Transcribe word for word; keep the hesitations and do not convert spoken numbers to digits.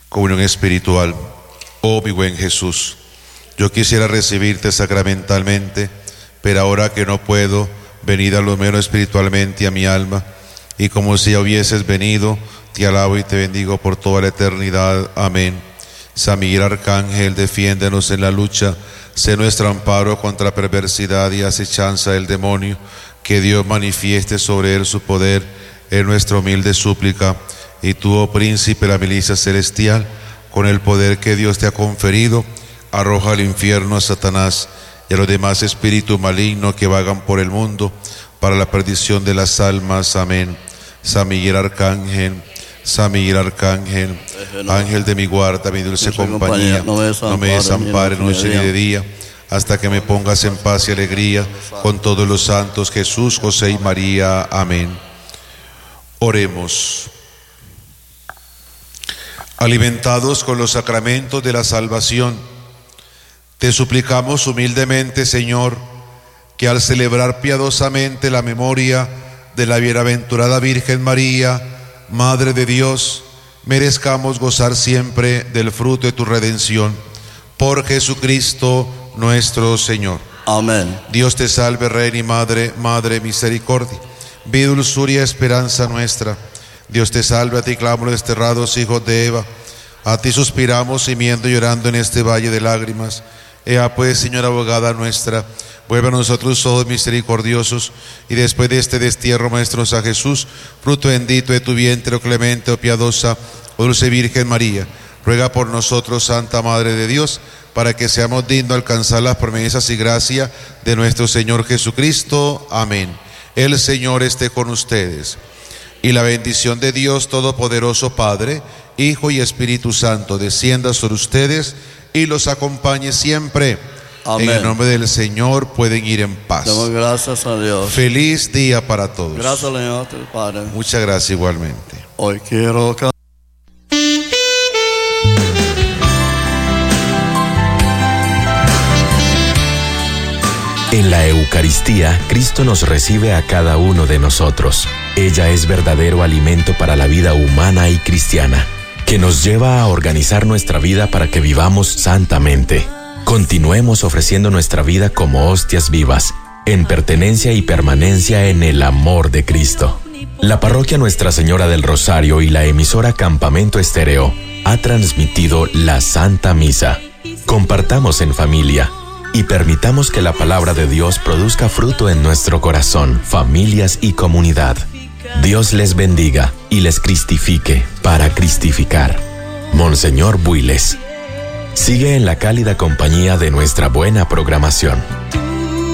Comunión espiritual. Oh mi buen Jesús, yo quisiera recibirte sacramentalmente, pero ahora que no puedo, venid a lo menos espiritualmente a mi alma, y como si ya hubieses venido, te alabo y te bendigo por toda la eternidad. Amén. San Miguel Arcángel, defiéndenos en la lucha, sé nuestro amparo contra la perversidad y acechanza del demonio, que Dios manifieste sobre él su poder, en nuestra humilde súplica. Y tú, oh príncipe de la milicia celestial, con el poder que Dios te ha conferido, arroja al infierno a Satanás y a los demás espíritus malignos que vagan por el mundo para la perdición de las almas. Amén. San Miguel Arcángel, San Miguel Arcángel, ángel de mi guarda, mi dulce compañía, no me desampare noche ni de día, hasta que me pongas en paz y alegría con todos los santos, Jesús, José y María. Amén. Oremos. Alimentados con los sacramentos de la salvación, te suplicamos humildemente, Señor, que al celebrar piadosamente la memoria de la bienaventurada Virgen María, Madre de Dios, merezcamos gozar siempre del fruto de tu redención. Por Jesucristo nuestro Señor. Amén. Dios te salve, Reina y Madre, Madre de misericordia, vida, dulzura y esperanza nuestra. Dios te salve, a ti clamamos los desterrados hijos de Eva, a ti suspiramos gimiendo y llorando en este valle de lágrimas. Ea pues, Señora abogada nuestra, vuelve a nosotros ojos misericordiosos, y después de este destierro muéstranos a Jesús, fruto bendito de tu vientre, oh clemente, oh piadosa, oh dulce Virgen María. Ruega por nosotros, Santa Madre de Dios, para que seamos dignos de alcanzar las promesas y gracia de nuestro Señor Jesucristo. Amén. El Señor esté con ustedes. Y la bendición de Dios Todopoderoso, Padre, Hijo y Espíritu Santo, descienda sobre ustedes y los acompañe siempre. Amén. En el nombre del Señor pueden ir en paz. Damos gracias a Dios. Feliz día para todos. Gracias, Señor, Padre. Muchas gracias igualmente. Hoy quiero cantar. En la Eucaristía, Cristo nos recibe a cada uno de nosotros. Ella es verdadero alimento para la vida humana y cristiana, que nos lleva a organizar nuestra vida para que vivamos santamente. Continuemos ofreciendo nuestra vida como hostias vivas, en pertenencia y permanencia en el amor de Cristo. La Parroquia Nuestra Señora del Rosario y la emisora Campamento Estéreo ha transmitido la Santa Misa. Compartamos en familia y permitamos que la palabra de Dios produzca fruto en nuestro corazón, familias y comunidad. Dios les bendiga y les cristifique para cristificar. Monseñor Builes. Sigue en la cálida compañía de nuestra buena programación.